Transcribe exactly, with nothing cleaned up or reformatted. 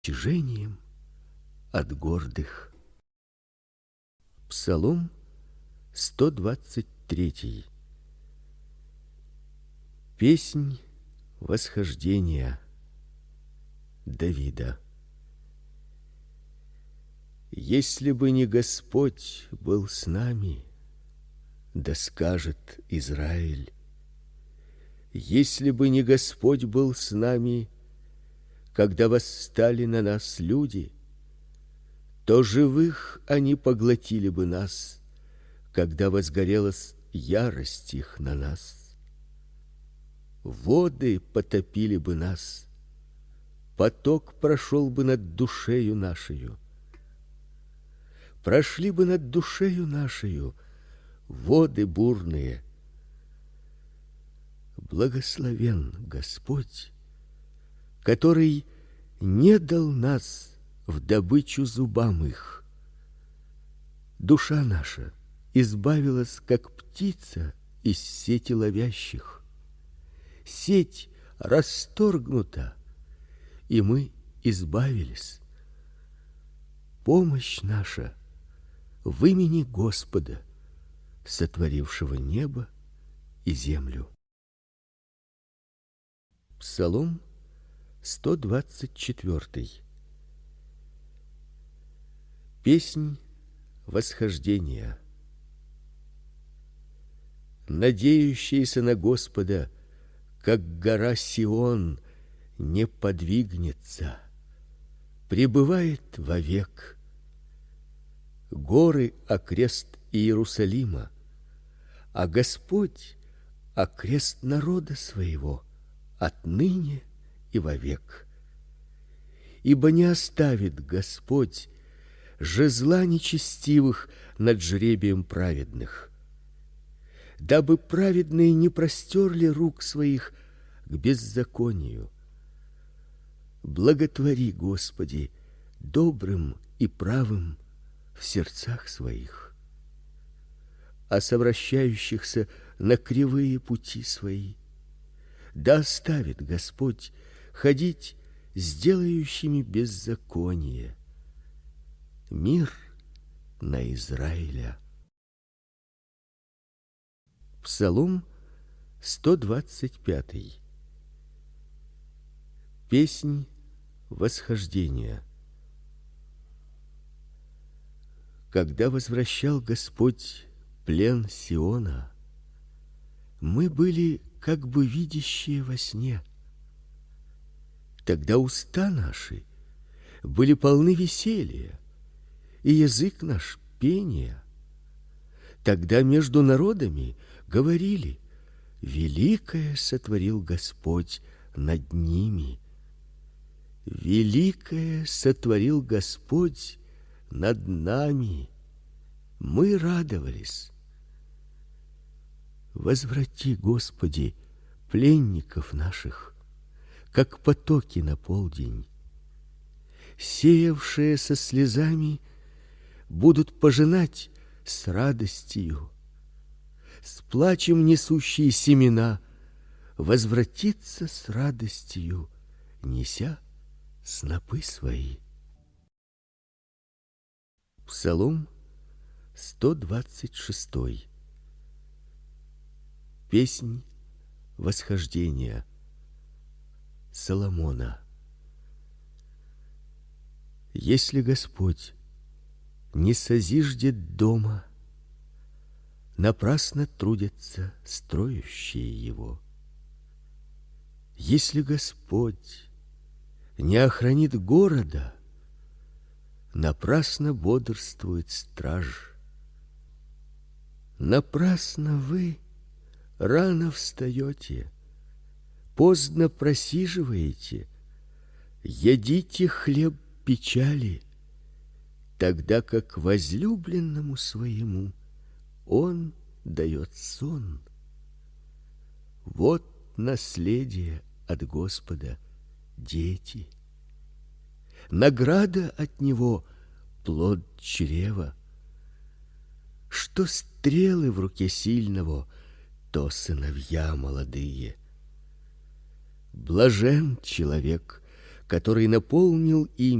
Тяжением от гордых. Псалом сто двадцать три. Песнь восхождения Давида. Если бы не Господь был с нами, да скажет Израиль, если бы не Господь был с нами, когда восстали на нас люди, то живых они поглотили бы нас, когда возгорелась ярость их на нас. Воды потопили бы нас, поток прошел бы над душею нашею. Прошли бы над душею нашею воды бурные. Благословен Господь, который не дал нас в добычу зубам их. Душа наша избавилась, как птица из сети ловящих. Сеть расторгнута, и мы избавились. Помощь наша в имени Господа, сотворившего небо и землю. Псалом сто двадцать четыре. Песнь восхождения. Надеющийся на Господа, как гора Сион, не подвигнется, пребывает вовек. Горы окрест Иерусалима, а Господь окрест народа своего отныне и вовек. Ибо не оставит Господь жезла нечестивых над жребием праведных, дабы праведные не простерли рук своих к беззаконию. Благотвори, Господи, добрым и правым в сердцах своих, а совращающихся на кривые пути свои да оставит Господь ходить сделающими беззаконие. Мир на Израиля. Псалом сто двадцать пять. Песнь восхождения. Когда возвращал Господь плен Сиона, мы были как бы видящие во сне. Тогда уста наши были полны веселья, и язык наш пения. Тогда между народами говорили: великое сотворил Господь над ними. Великое сотворил Господь над нами. Мы радовались. Возврати, Господи, пленников наших, как потоки на полдень. Сеявшие со слезами будут пожинать с радостью. С плачем несущие семена возвратиться с радостью, неся снопы свои. Псалом сто двадцать шесть. Песнь восхождения Соломона. Если Господь не созиждет дома, напрасно трудятся строящие его. Если Господь не охранит города, напрасно бодрствует страж. Напрасно вы рано встаете, поздно просиживаете, едите хлеб печали, тогда как возлюбленному своему он дает сон. Вот наследие от Господа дети, награда от него плод чрева. Что стрелы в руке сильного, то сыновья молодые. Блажен человек, который наполнил ими